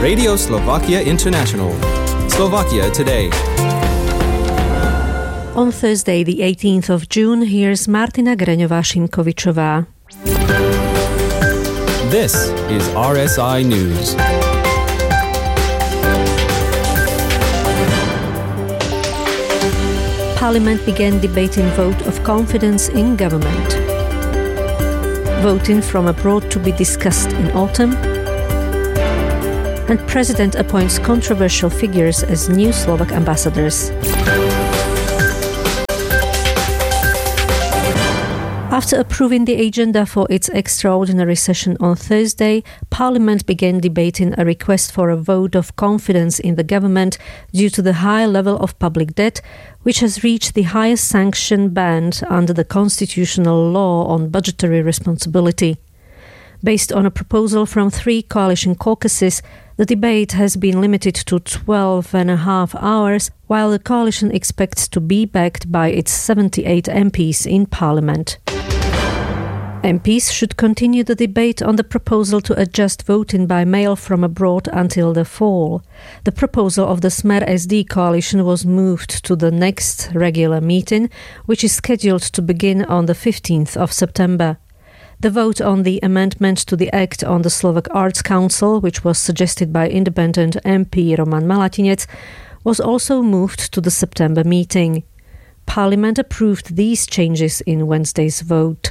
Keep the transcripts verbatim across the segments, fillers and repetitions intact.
Radio Slovakia International. Slovakia Today. On Thursday, the eighteenth of June, here's Martina Greňová-Šimkovičová. This is R S I News. Parliament began debating vote of confidence in government. Voting from abroad to be discussed in autumn. And President appoints controversial figures as new Slovak ambassadors. After approving the agenda for its extraordinary session on Thursday, Parliament began debating a request for a vote of confidence in the government due to the high level of public debt, which has reached the highest sanction band under the constitutional law on budgetary responsibility. Based on a proposal from three coalition caucuses, the debate has been limited to twelve and a half hours, while the coalition expects to be backed by its seventy-eight M Ps in Parliament. M Ps should continue the debate on the proposal to adjust voting by mail from abroad until the fall. The proposal of the Smer S D coalition was moved to the next regular meeting, which is scheduled to begin on the fifteenth of September. The vote on the amendment to the Act on the Slovak Arts Council, which was suggested by independent M P Roman Malatinec, was also moved to the September meeting. Parliament approved these changes in Wednesday's vote.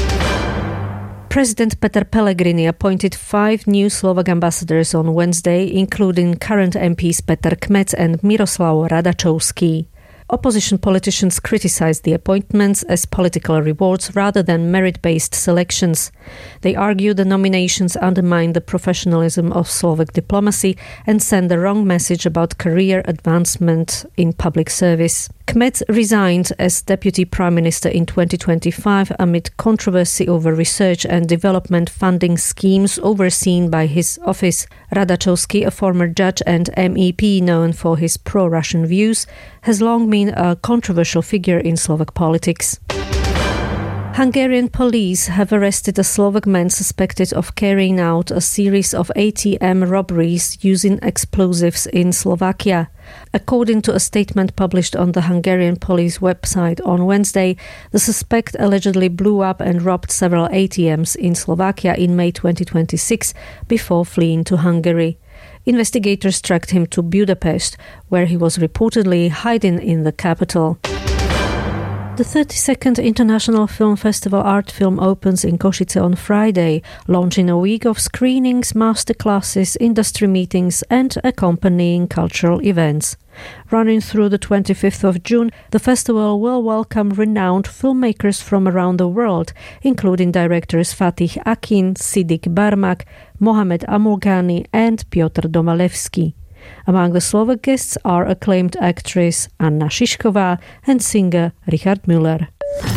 President Peter Pellegrini appointed five new Slovak ambassadors on Wednesday, including current M Ps Peter Kmec and Miroslav Radačovský. Opposition politicians criticized the appointments as political rewards rather than merit-based selections. They argue the nominations undermine the professionalism of Slovak diplomacy and send the wrong message about career advancement in public service. Kmec resigned as Deputy Prime Minister in twenty twenty-five amid controversy over research and development funding schemes overseen by his office. Radačovský, a former judge and M E P known for his pro-Russian views, has long been a controversial figure in Slovak politics. Hungarian police have arrested a Slovak man suspected of carrying out a series of A T M robberies using explosives in Slovakia. According to a statement published on the Hungarian police website on Wednesday, the suspect allegedly blew up and robbed several A T Ms in Slovakia in May twenty twenty-six before fleeing to Hungary. Investigators tracked him to Budapest, where he was reportedly hiding in the capital. The thirty-second International Film Festival Art Film opens in Košice on Friday, launching a week of screenings, masterclasses, industry meetings and accompanying cultural events. Running through the twenty-fifth of June, the festival will welcome renowned filmmakers from around the world, including directors Fatih Akin, Sidik Barmak, Mohamed Amulgani and Piotr Domalevský. Among the Slovak guests are acclaimed actress Anna Šišková and singer Richard Müller.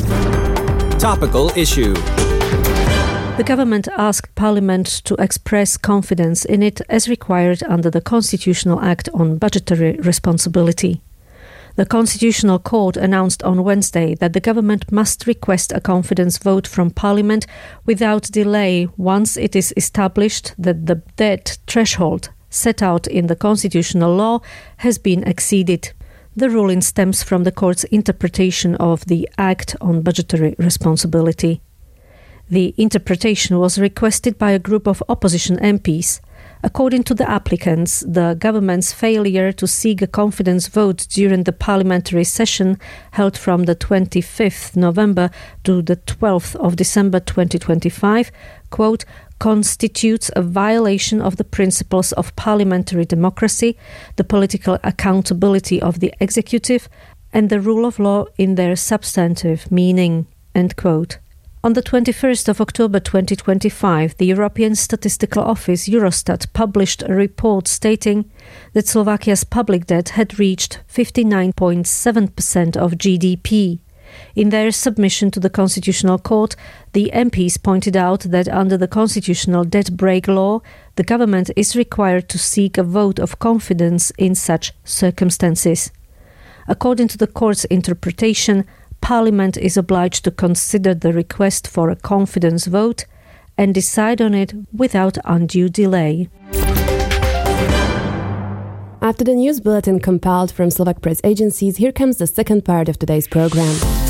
Topical issue. The government asked Parliament to express confidence in it as required under the Constitutional Act on Budgetary Responsibility. The Constitutional Court announced on Wednesday that the government must request a confidence vote from Parliament without delay once it is established that the debt threshold set out in the constitutional law has been exceeded. The ruling stems from the court's interpretation of the Act on Budgetary Responsibility. The interpretation was requested by a group of opposition M Ps. According to the applicants, the government's failure to seek a confidence vote during the parliamentary session held from the twenty-fifth of November to the twelfth of December twenty twenty-five, quote, constitutes a violation of the principles of parliamentary democracy, the political accountability of the executive, and the rule of law in their substantive meaning, end quote. On the twenty-first of October twenty twenty-five, the European Statistical Office Eurostat published a report stating that Slovakia's public debt had reached fifty-nine point seven percent of G D P. In their submission to the Constitutional Court, the M Ps pointed out that under the Constitutional Debt Break Law, the government is required to seek a vote of confidence in such circumstances. According to the court's interpretation, Parliament is obliged to consider the request for a confidence vote and decide on it without undue delay. After the news bulletin compiled from Slovak press agencies, here comes the second part of today's program.